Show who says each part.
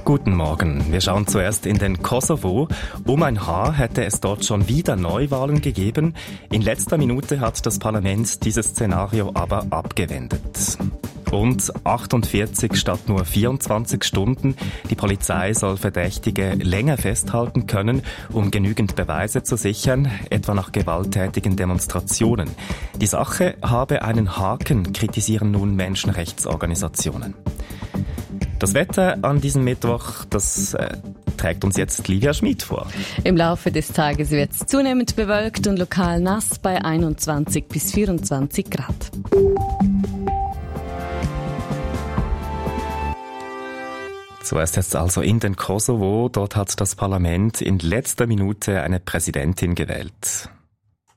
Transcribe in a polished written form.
Speaker 1: Guten Morgen. Wir schauen zuerst in den Kosovo. Um ein Haar hätte es dort schon wieder Neuwahlen gegeben. In letzter Minute hat das Parlament dieses Szenario aber abgewendet. Und 48 statt nur 24 Stunden. Die Polizei soll Verdächtige länger festhalten können, um genügend Beweise zu sichern, etwa nach gewalttätigen Demonstrationen. Die Sache habe einen Haken, kritisieren nun Menschenrechtsorganisationen. Das Wetter an diesem Mittwoch, das trägt uns jetzt Livia Schmid vor.
Speaker 2: Im Laufe des Tages wird es zunehmend bewölkt und lokal nass bei 21 bis 24 Grad.
Speaker 1: Zuerst jetzt also in den Kosovo. Dort hat das Parlament in letzter Minute eine Präsidentin gewählt.